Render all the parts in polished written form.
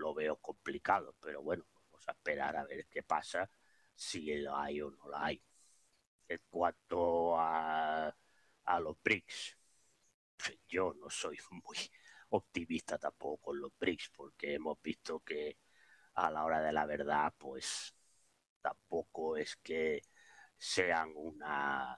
lo veo complicado, pero bueno, vamos a esperar a ver qué pasa, si la hay o no la hay. En cuanto a los BRICS, yo no soy muy optimista tampoco con los BRICS, porque hemos visto que a la hora de la verdad, pues tampoco es que sean una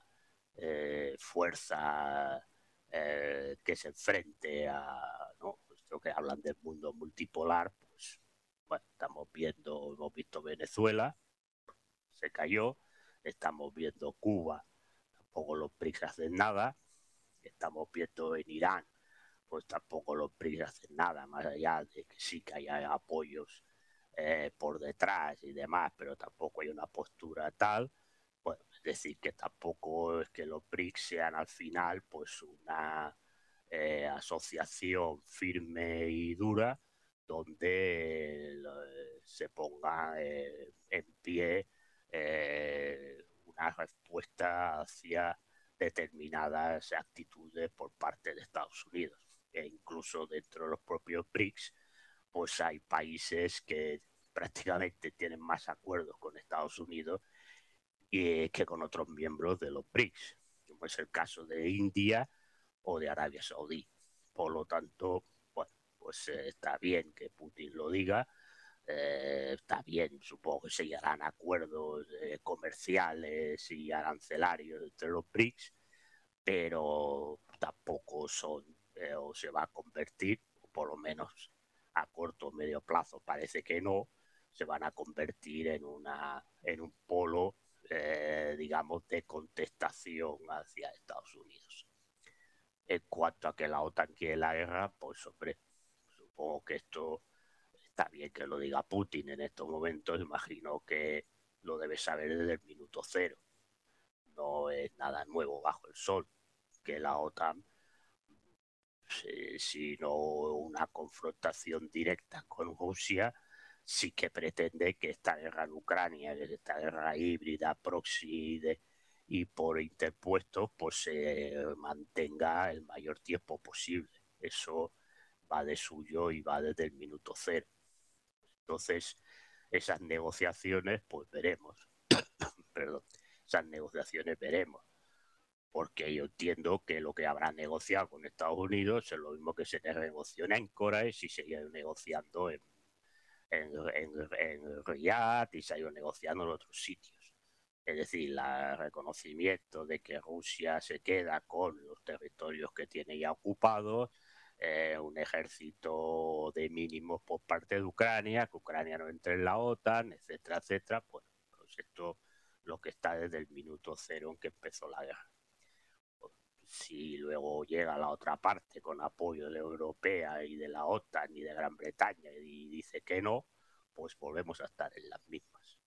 fuerza que se enfrente a, ¿no? Esto que hablan del mundo multipolar, pues bueno, hemos visto Venezuela, se cayó, estamos viendo Cuba, tampoco los BRICS hacen nada, estamos viendo en Irán, pues tampoco los BRICS hacen nada, más allá de que sí que haya apoyos por detrás y demás, pero tampoco hay una postura tal. Bueno, es decir, que tampoco es que los BRICS sean al final pues una asociación firme y dura donde se ponga en pie una respuesta hacia determinadas actitudes por parte de Estados Unidos. E incluso dentro de los propios BRICS, pues hay países que prácticamente tienen más acuerdos con Estados Unidos que con otros miembros de los BRICS, como es el caso de India o de Arabia Saudí. Por lo tanto, bueno, pues está bien que Putin lo diga, está bien, supongo que se llegarán acuerdos comerciales y arancelarios entre los BRICS, pero tampoco son o se va a convertir, o por lo menos a corto o medio plazo parece que no, se van a convertir en un polo, digamos, de contestación hacia Estados Unidos. En cuanto a que la OTAN quiere la guerra, pues hombre, supongo que esto está bien que lo diga Putin en estos momentos, imagino que lo debe saber desde el minuto cero. No es nada nuevo bajo el sol que la OTAN, sino una confrontación directa con Rusia, sí que pretende que esta guerra en Ucrania, que es esta guerra híbrida, proxy y por interpuestos, pues se mantenga el mayor tiempo posible. Eso va de suyo y va desde el minuto cero. Entonces, esas negociaciones, pues veremos. Perdón, esas negociaciones veremos. Porque yo entiendo que lo que habrá negociado con Estados Unidos es lo mismo que se negoció en Ancora y se ha ido negociando en Riyadh y se ha ido negociando en otros sitios. Es decir, el reconocimiento de que Rusia se queda con los territorios que tiene ya ocupados, un ejército de mínimos por parte de Ucrania, que Ucrania no entre en la OTAN, etcétera, etcétera. Bueno, pues esto lo que está desde el minuto cero en que empezó la guerra. Si luego llega la otra parte con apoyo de la Europea y de la OTAN y de Gran Bretaña y dice que no, pues volvemos a estar en las mismas.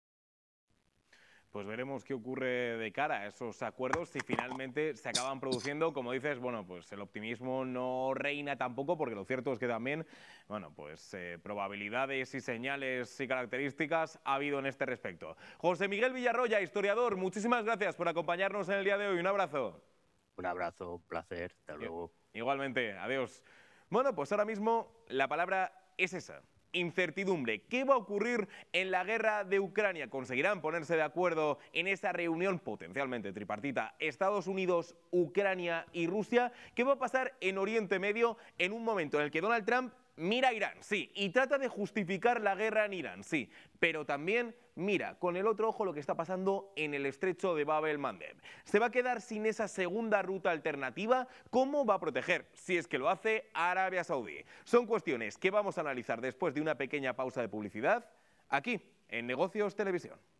Pues veremos qué ocurre de cara a esos acuerdos si finalmente se acaban produciendo. Como dices, bueno, pues el optimismo no reina tampoco, porque lo cierto es que también, bueno, pues probabilidades y señales y características ha habido en este respecto. José Miguel Villarroya, historiador, muchísimas gracias por acompañarnos en el día de hoy. Un abrazo. Un abrazo, un placer, hasta luego. Igualmente, adiós. Bueno, pues ahora mismo la palabra es esa. Incertidumbre. ¿Qué va a ocurrir en la guerra de Ucrania? ¿Conseguirán ponerse de acuerdo en esa reunión potencialmente tripartita Estados Unidos, Ucrania y Rusia? ¿Qué va a pasar en Oriente Medio en un momento en el que Donald Trump mira a Irán, sí, y trata de justificar la guerra en Irán, sí, pero también mira con el otro ojo lo que está pasando en el estrecho de Bab el-Mandeb? ¿Se va a quedar sin esa segunda ruta alternativa? ¿Cómo va a proteger, si es que lo hace, a Arabia Saudí? Son cuestiones que vamos a analizar después de una pequeña pausa de publicidad, aquí, en Negocios Televisión.